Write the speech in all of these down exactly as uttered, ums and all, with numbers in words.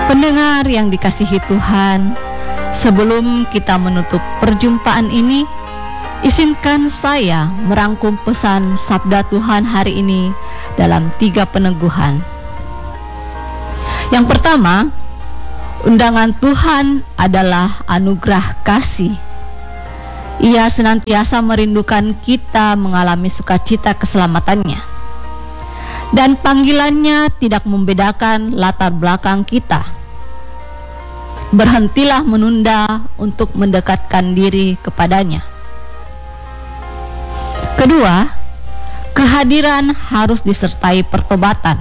Pendengar yang dikasihi Tuhan, sebelum kita menutup perjumpaan ini, izinkan saya merangkum pesan sabda Tuhan hari ini dalam tiga peneguhan. Yang pertama, undangan Tuhan adalah anugerah kasih. Ia senantiasa merindukan kita mengalami sukacita keselamatannya. Dan panggilannya tidak membedakan latar belakang kita. Berhentilah menunda untuk mendekatkan diri kepadanya. Kedua, kehadiran harus disertai pertobatan.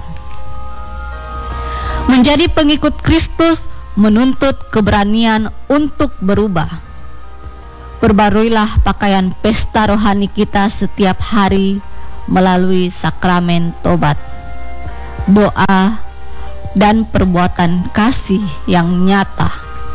Menjadi pengikut Kristus menuntut keberanian untuk berubah. Perbaruilah pakaian pesta rohani kita setiap hari melalui sakramen tobat, doa, dan perbuatan kasih yang nyata.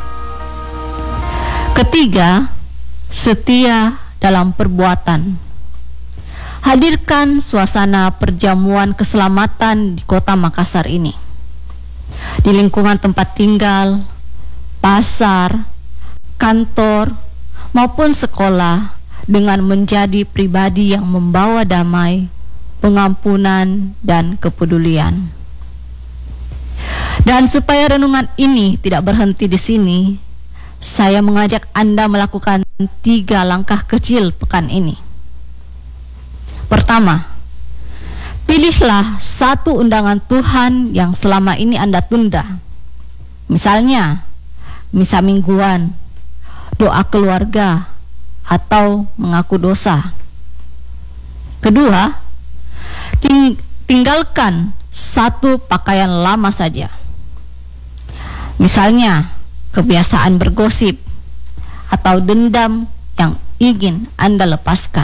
Ketiga, setia dalam perbuatan. Hadirkan suasana perjamuan keselamatan di kota Makassar ini. Di lingkungan tempat tinggal, pasar, kantor, maupun sekolah, dengan menjadi pribadi yang membawa damai, pengampunan, dan kepedulian. Dan supaya renungan ini tidak berhenti di sini, saya mengajak Anda melakukan tiga langkah kecil pekan ini. Pertama, pilihlah satu undangan Tuhan yang selama ini Anda tunda. Misalnya, misa mingguan, doa keluarga, atau mengaku dosa. Kedua, ting- tinggalkan satu pakaian lama saja. Misalnya, kebiasaan bergosip atau dendam yang ingin Anda lepaskan.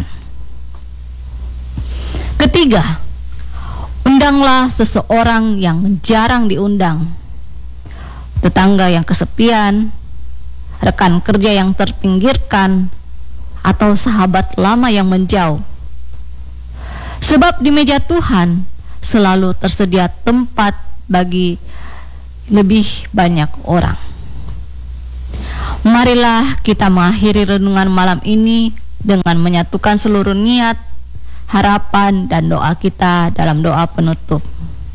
Ketiga, undanglah seseorang yang jarang diundang. Tetangga yang kesepian, rekan kerja yang terpinggirkan, atau sahabat lama yang menjauh. Sebab di meja Tuhan selalu tersedia tempat bagi lebih banyak orang. Marilah kita mengakhiri renungan malam ini dengan menyatukan seluruh niat, harapan, dan doa kita dalam doa penutup.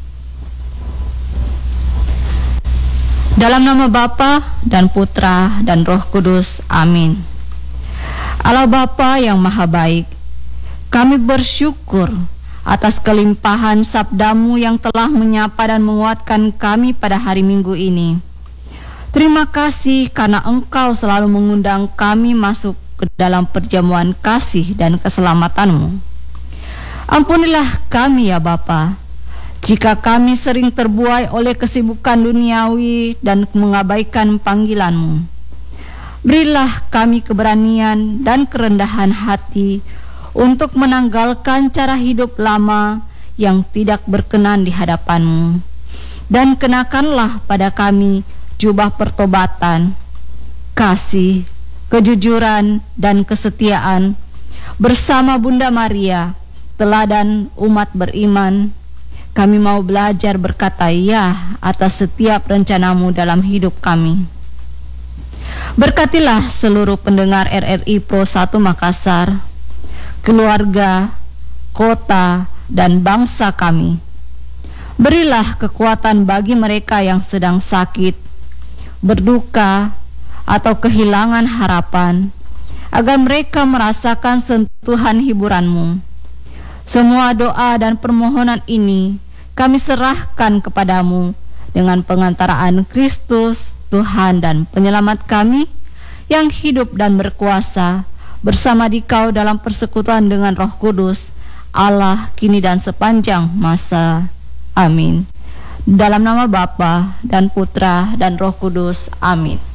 Dalam nama Bapa dan Putra dan Roh Kudus, amin. Allah Bapa yang Maha Baik, kami bersyukur atas kelimpahan sabda-Mu yang telah menyapa dan menguatkan kami pada hari Minggu ini. Terima kasih karena Engkau selalu mengundang kami masuk ke dalam perjamuan kasih dan keselamatan-Mu. Ampunilah kami ya Bapa, jika kami sering terbuai oleh kesibukan duniawi dan mengabaikan panggilan-Mu. Berilah kami keberanian dan kerendahan hati untuk menanggalkan cara hidup lama yang tidak berkenan di hadapan-Mu. Dan kenakanlah pada kami jubah pertobatan, kasih, kejujuran, dan kesetiaan bersama Bunda Maria, teladan umat beriman. Kami mau belajar berkata ya atas setiap rencana-Mu dalam hidup kami. Berkatilah seluruh pendengar R R I Pro satu Makassar, keluarga, kota, dan bangsa kami. Berilah kekuatan bagi mereka yang sedang sakit, berduka, atau kehilangan harapan, agar mereka merasakan sentuhan hiburan-Mu. Semua doa dan permohonan ini kami serahkan kepadamu dengan pengantaraan Kristus, Tuhan dan Penyelamat kami, yang hidup dan berkuasa bersama Dikau dalam persekutuan dengan Roh Kudus, Allah kini dan sepanjang masa. Amin. Dalam nama Bapa dan Putra dan Roh Kudus. Amin.